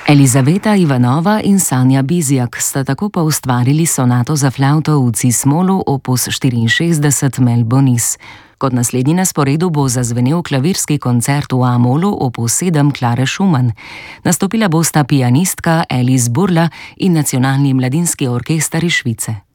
Elizaveta Ivanova in Sanja Bizjak sta tako pa ustvarili sonato za flavto v cis-molu opus 64 Melbonis. Kot naslednji na sporedu bo zazvenel klavirski koncert v A-molu opus 7 Klare Schumann. Nastopila bosta pianistka Alice Burla in Nacionalni mladinski orkester iz Švice.